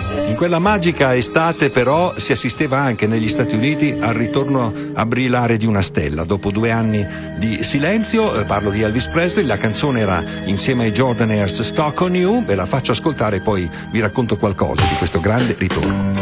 In quella magica estate però si assisteva anche negli Stati Uniti al ritorno a brillare di una stella. Dopo 2 anni di silenzio, parlo di Elvis Presley, la canzone era insieme ai Jordanaires Stuck on You, ve la faccio ascoltare e poi vi racconto qualcosa di questo grande ritorno.